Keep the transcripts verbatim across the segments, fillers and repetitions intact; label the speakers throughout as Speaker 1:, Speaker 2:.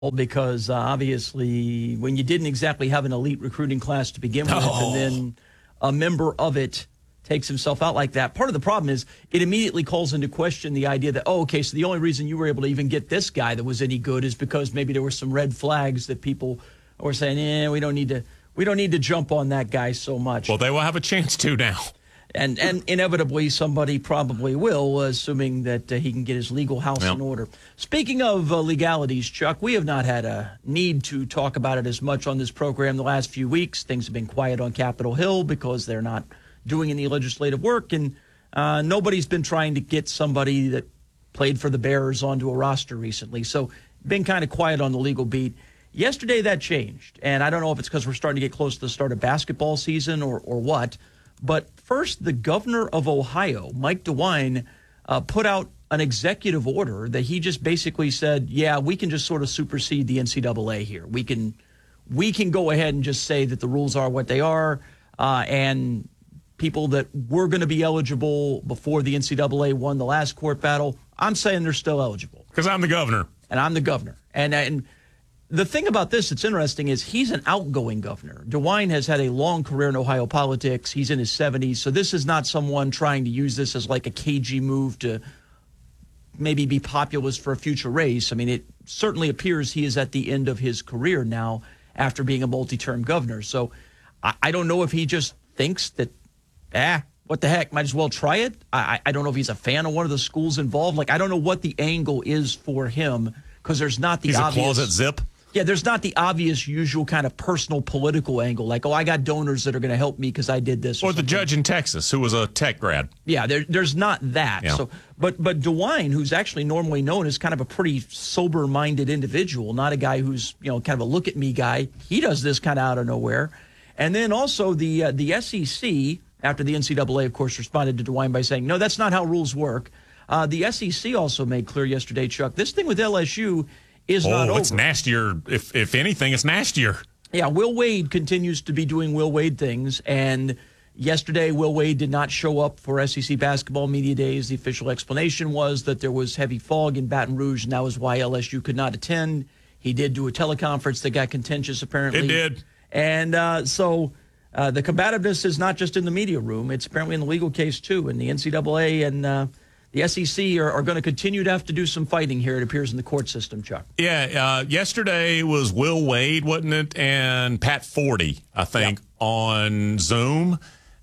Speaker 1: Well, because uh, obviously when you didn't exactly have an elite recruiting class to begin with,
Speaker 2: Oh.
Speaker 1: and then a member of it takes himself out like that, part of the problem is it immediately calls into question the idea that, oh, okay, so the only reason you were able to even get this guy that was any good is because maybe there were some red flags that people were saying, eh, we don't need to, we don't need to jump on that guy so much.
Speaker 2: Well, they will have a chance to now.
Speaker 1: And and inevitably somebody probably will, assuming that uh, he can get his legal house
Speaker 2: Yep.
Speaker 1: in order. Speaking of uh, legalities, Chuck, we have not had a need to talk about it as much on this program the last few weeks. Things have been quiet on Capitol Hill because they're not doing any legislative work, and uh, nobody's been trying to get somebody that played for the Bears onto a roster recently. So been kind of quiet on the legal beat. Yesterday that changed, and I don't know if it's because we're starting to get close to the start of basketball season or or what. But first, the governor of Ohio, Mike DeWine, uh, put out an executive order that he just basically said, yeah, we can just sort of supersede the N C double A here. We can we can go ahead and just say that the rules are what they are, uh, and people that were going to be eligible before the N C double A won the last court battle, I'm saying they're still eligible.
Speaker 2: Because I'm the governor.
Speaker 1: And I'm the governor. And and the thing about this that's interesting is he's an outgoing governor. DeWine has had a long career in Ohio politics. He's in his seventies. So this is not someone trying to use this as like a cagey move to maybe be populist for a future race. I mean, it certainly appears he is at the end of his career now after being a multi-term governor. So I, I don't know if he just thinks that, ah, what the heck, might as well try it. I, I don't know if he's a fan of one of the schools involved. Like, I don't know what the angle is for him because there's not the
Speaker 2: He's
Speaker 1: obvious.
Speaker 2: a closet zip.
Speaker 1: Yeah, there's not the obvious, usual kind of personal political angle, like, oh, I got donors that are going to help me because I did this. Or,
Speaker 2: Or the
Speaker 1: something.
Speaker 2: judge in Texas who was a tech grad.
Speaker 1: Yeah, there, there's not that.
Speaker 2: Yeah.
Speaker 1: So, but but DeWine, who's actually normally known as kind of a pretty sober-minded individual, not a guy who's, you know, kind of a look-at-me guy, he does this kind of out of nowhere. And then also the uh, the S E C, after the N C double A, of course, responded to DeWine by saying, no, that's not how rules work. Uh, the S E C also made clear yesterday, Chuck, this thing with L S U is not
Speaker 2: Oh,
Speaker 1: over.
Speaker 2: it's nastier. If if anything, it's nastier.
Speaker 1: Yeah, Will Wade continues to be doing Will Wade things. And yesterday, Will Wade did not show up for S E C basketball media days. The official explanation was that there was heavy fog in Baton Rouge, and that was why L S U could not attend. He did do a teleconference that got contentious, apparently.
Speaker 2: It did.
Speaker 1: And uh, so uh, the combativeness is not just in the media room. It's apparently in the legal case, too. And the N C double A and uh, the S E C are, are going to continue to have to do some fighting here, it appears, in the court system, Chuck.
Speaker 2: Yeah, uh, yesterday was Will Wade, wasn't it? And Pat Forty, I think,
Speaker 1: Yep.
Speaker 2: on Zoom.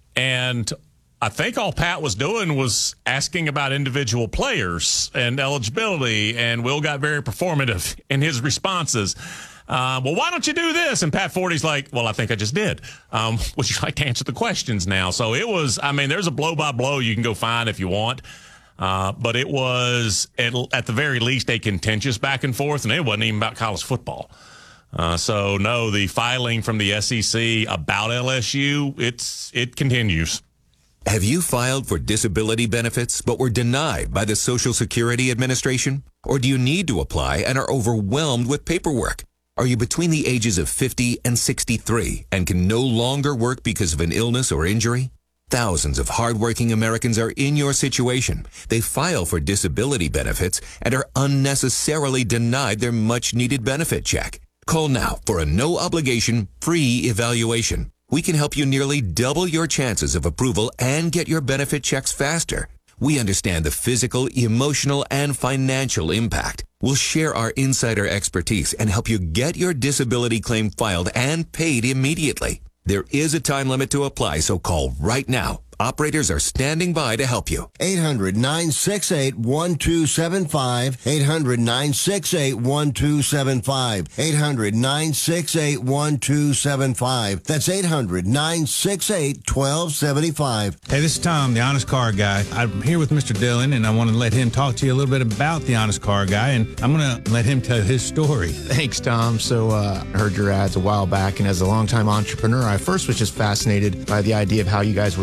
Speaker 2: And I think all Pat was doing was asking about individual players and eligibility, and Will got very performative in his responses. Uh, well, why don't you do this? And Pat Forty's like, well, I think I just did. Um, would you like to answer the questions now? So it was, I mean, there's a blow-by-blow you can go find if you want. Uh, but it was, at, at the very least, a contentious back and forth, and it wasn't even about college football. Uh, so, no, the filing from the S E C about L S U, it's it continues.
Speaker 3: Have you filed for disability benefits but were denied by the Social Security Administration? Or do you need to apply and are overwhelmed with paperwork? Are you between the ages of fifty and sixty-three and can no longer work because of an illness or injury? Thousands of hardworking Americans are in your situation. They file for disability benefits and are unnecessarily denied their much-needed benefit check. Call now for a no-obligation, free evaluation. We can help you nearly double your chances of approval and get your benefit checks faster. We understand the physical, emotional, and financial impact. We'll share our insider expertise and help you get your disability claim filed and paid immediately. There is a time limit to apply, so call right now. Operators are standing by to help you.
Speaker 4: eight hundred, nine six eight, one two seven five. eight hundred, nine six eight, one two seven five. eight hundred, nine six eight, one two seven five. That's eight hundred, nine six eight, one two seven five.
Speaker 5: Hey, this is Tom, the Honest Car Guy. I'm here with Mister Dillon, and I want to let him talk to you a little bit about the Honest Car Guy, and I'm going to let him tell his story.
Speaker 6: Thanks, Tom. So uh, I heard your ads a while back, and as a longtime entrepreneur, I first was just fascinated by the idea of how you guys were looking to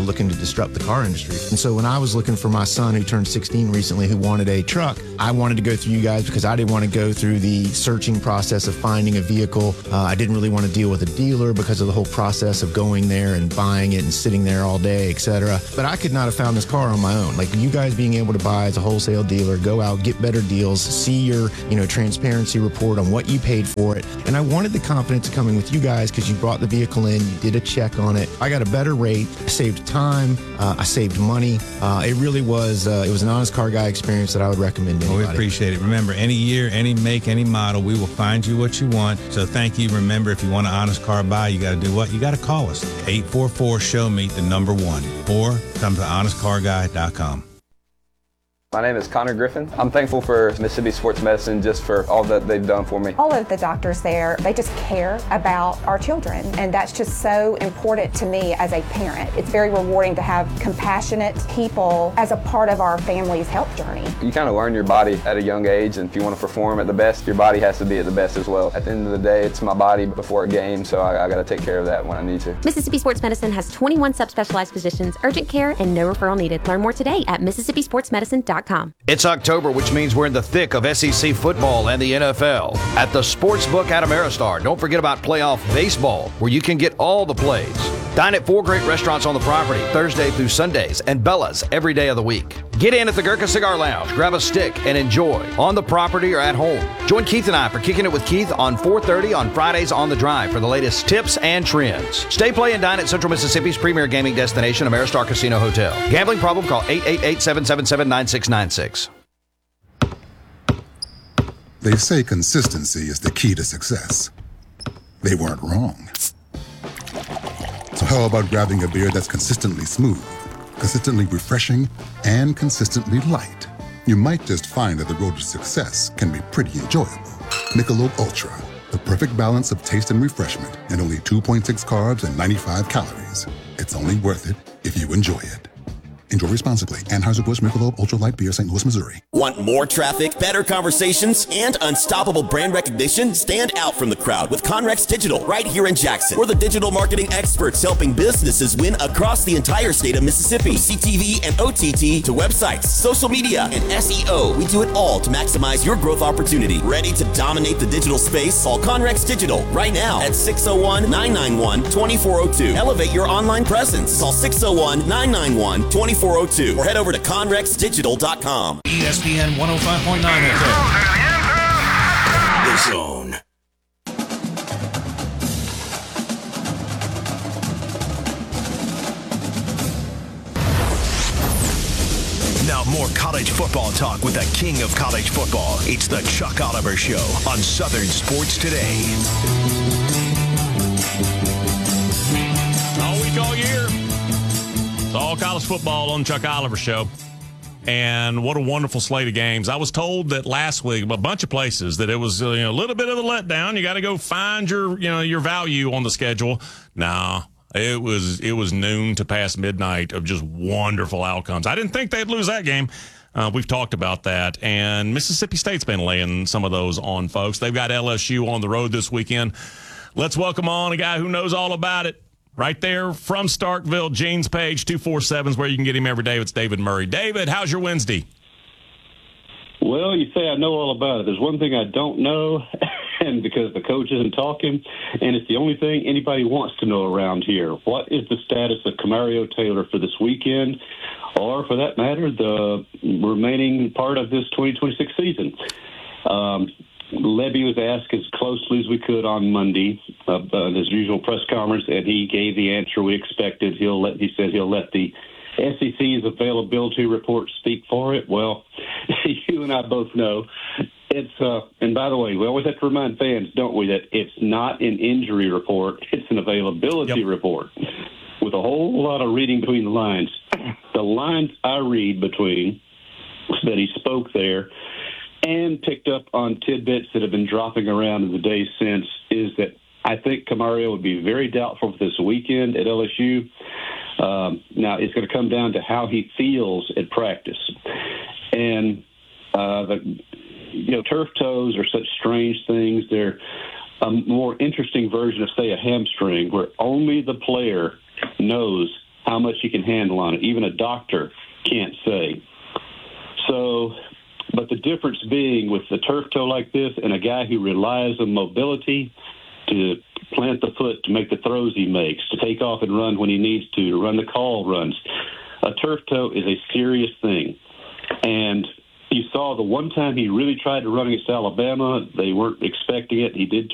Speaker 6: disrupt the car industry. And so when I was looking for my son who turned sixteen recently who wanted a truck, I wanted to go through you guys because I didn't want to go through the searching process of finding a vehicle. Uh, I didn't really want to deal with a dealer because of the whole process of going there and buying it and sitting there all day, et cetera. But I could not have found this car on my own. Like you guys being able to buy as a wholesale dealer, go out, get better deals, see your, you know, transparency report on what you paid for it. And I wanted the confidence of coming with you guys because you brought the vehicle in, you did a check on it. I got a better rate, saved time, uh, I saved money. Uh, it really was, uh, it was an Honest Car Guy experience that I would recommend to
Speaker 5: Well,
Speaker 6: anybody.
Speaker 5: we appreciate it. Remember, any year, any make, any model, we will find you what you want. So thank you. Remember, if you want an Honest Car Buy, you got to do what? You got to call us. eight four four, show me the number one. Or come to honest car guy dot com.
Speaker 7: My name is Connor Griffin. I'm thankful for Mississippi Sports Medicine just for all that they've done for me.
Speaker 8: All of the doctors there, they just care about our children, and that's just so important to me as a parent. It's very rewarding to have compassionate people as a part of our family's health journey.
Speaker 7: You kind of learn your body at a young age, and if you want to perform at the best, your body has to be at the best as well. At the end of the day, it's my body before a game, so I, I got to take care of that when I need to.
Speaker 9: Mississippi Sports Medicine has twenty-one subspecialized physicians, urgent care, and no referral needed. Learn more today at mississippi sports medicine dot com.
Speaker 10: It's October, which means we're in the thick of S E C football and the N F L. At the Sportsbook at Ameristar, don't forget about playoff baseball, where you can get all the plays. Dine at four great restaurants on the property, Thursday through Sundays, and Bella's every day of the week. Get in at the Gurkha Cigar Lounge, grab a stick, and enjoy on the property or at home. Join Keith and I for Kicking It with Keith on four thirty on Fridays on the Drive for the latest tips and trends. Stay, play, and dine at Central Mississippi's premier gaming destination, Ameristar Casino Hotel. Gambling problem? Call eight eight eight, seven seven seven, nine six nine six.
Speaker 11: They say consistency is the key to success. They weren't wrong. So how about grabbing a beer that's consistently smooth, consistently refreshing, and consistently light? You might just find that the road to success can be pretty enjoyable. Michelob Ultra, the perfect balance of taste and refreshment, and only two point six carbs and ninety-five calories. It's only worth it if you enjoy it. Enjoy responsibly. Anheuser-Busch Michelob Ultra Light Beer, Saint Louis, Missouri.
Speaker 12: Want more traffic, better conversations, and unstoppable brand recognition? Stand out from the crowd with Conrex Digital right here in Jackson. We're the digital marketing experts helping businesses win across the entire state of Mississippi. From C T V and O T T to websites, social media, and S E O. We do it all to maximize your growth opportunity. Ready to dominate the digital space? Call Conrex Digital right now at six oh one, nine nine one, two four oh two. Elevate your online presence. Call six oh one, nine nine one, two four oh two. four oh two or head over to conrex digital dot com.
Speaker 13: E S P N one oh five point nine F M. The Zone. Now more college football talk with the king of college football. It's the Chuck Oliver Show on Southern Sports Today.
Speaker 2: All week, all year. It's all college football on Chuck Oliver Show. And what a wonderful slate of games. I was told that last week, a bunch of places, that it was you know, a little bit of a letdown. You got to go find your you know your value on the schedule. No, it was it was noon to past midnight of just wonderful outcomes. I didn't think they'd lose that game. Uh, we've talked about that. And Mississippi State's been laying some of those on folks. They've got L S U on the road this weekend. Let's welcome on a guy who knows all about it. Right there from Starkville, Jeans Page, two forty-seven is where you can get him every day. It's David Murray. David, how's your Wednesday?
Speaker 14: Well, you say I know all about it. There's one thing I don't know, and because the coach isn't talking, and it's the only thing anybody wants to know around here. What is the status of Camario Taylor for this weekend, or for that matter, the remaining part of this twenty twenty-six season? Um, Levy was asked as closely as we could on Monday uh, uh, his usual press conference, and he gave the answer we expected. He'll let he said he'll let the S E C's availability report speak for it. Well, you and I both know it's. Uh, and by the way, we always have to remind fans, don't we, that it's not an injury report; it's an availability yep. report with a whole lot of reading between the lines. The lines I read between that he spoke there and picked up on tidbits that have been dropping around in the days since is that I think Camario would be very doubtful for this weekend at L S U. Um, now, it's going to come down to how he feels at practice. And, uh, the, you know, turf toes are such strange things. They're a more interesting version of, say, a hamstring, where only the player knows how much he can handle on it. Even a doctor can't say. So, but the difference being with the turf toe like this and a guy who relies on mobility to plant the foot, to make the throws he makes, to take off and run when he needs to, to run the call runs, a turf toe is a serious thing. And you saw the one time he really tried to run against Alabama, they weren't expecting it. He did